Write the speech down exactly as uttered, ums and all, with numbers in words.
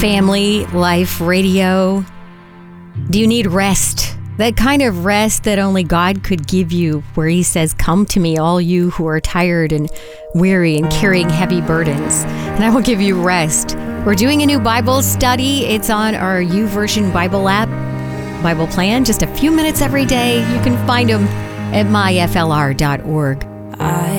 Family Life Radio. Do you need rest? That kind of rest that only God could give you, where He says, "Come to me, all you who are tired and weary and carrying heavy burdens, and I will give you rest." We're doing a new Bible study. It's on our YouVersion Bible app, Bible plan, just a few minutes every day. You can find them at my f l r dot org. I